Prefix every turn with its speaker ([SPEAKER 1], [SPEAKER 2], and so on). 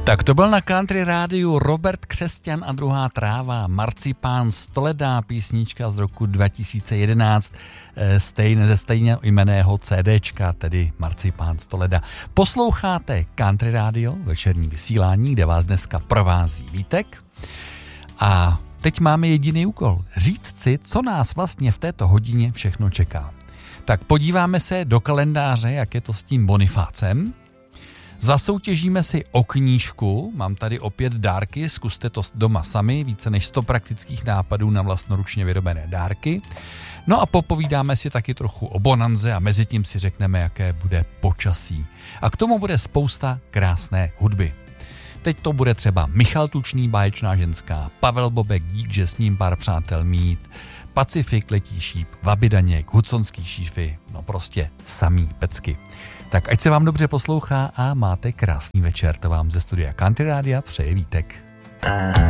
[SPEAKER 1] Tak to byl na Country rádiu Robert Křesťan a druhá tráva, Marcipán Stoleda, písnička z roku 2011 ze stejně jmenného CDčka, tedy Marcipán Stoleda. Posloucháte Country rádio, večerní vysílání, kde vás dneska provází Vítek. A teď máme jediný úkol, říct si, co nás vlastně v této hodině všechno čeká. Tak podíváme se do kalendáře, jak je to s tím Bonifácem. Zasoutěžíme si o knížku, mám tady opět dárky, zkuste to doma sami, více než 100 praktických nápadů na vlastnoručně vyrobené dárky. No a popovídáme si taky trochu o bonanze a mezi tím si řekneme, jaké bude počasí. A k tomu bude spousta krásné hudby. Teď to bude třeba Michal Tučný, Báječná ženská, Pavel Bobek, dík, že s ním pár přátel mít, Pacifik, Letí šíp, Vaby Daněk, Huconský šífy, no prostě samý pecky. Tak ať se vám dobře poslouchá a máte krásný večer, to vám ze studia Country Rádia přeje Vítek.